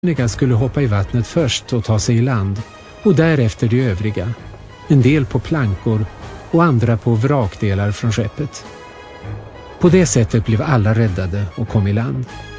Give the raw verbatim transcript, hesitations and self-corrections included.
Eniga skulle hoppa i vattnet först och ta sig i land och därefter de övriga, en del på plankor och andra på vrakdelar från skeppet. På det sättet blev alla räddade och kom i land.